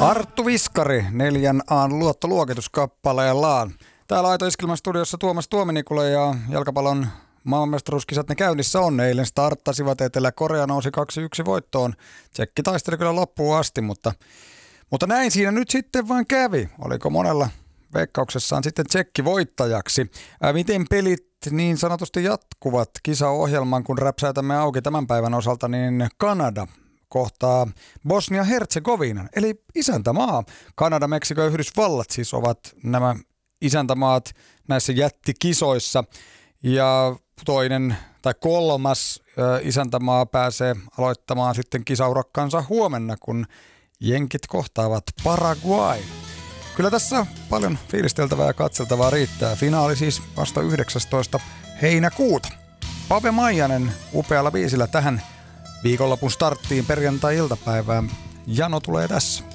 Arttu Viskari 4A:n luottoluokituskappaleellaan. Täällä Aito Iskelmän studiossa Tuomas Tuominikula ja jalkapallon maailmanmestaruuskisat ne käynnissä on. Eilen starttasivat, Etelä-Korea nousi 2-1 voittoon. Tsekki taisteli kyllä loppuun asti, mutta näin siinä nyt sitten vaan kävi. Oliko monella veikkauksessaan sitten tsekki voittajaksi? Miten pelit niin sanotusti jatkuvat kisaohjelman, kun räpsäytämme auki tämän päivän osalta, niin Kanada kohtaa Bosnia-Herzegovinan, eli isäntämaa. Kanada, Meksiko ja Yhdysvallat siis ovat nämä isäntämaat näissä jättikisoissa. Ja toinen tai kolmas isäntämaa pääsee aloittamaan sitten kisaurakkansa huomenna, kun jenkit kohtaavat Paraguay. Kyllä tässä paljon fiilisteltävää ja katseltavaa riittää. Finaali siis vasta 19. heinäkuuta. Pave Maijanen upealla biisillä tähän viikonlopun starttiin perjantai-iltapäivään. Jano tulee tässä.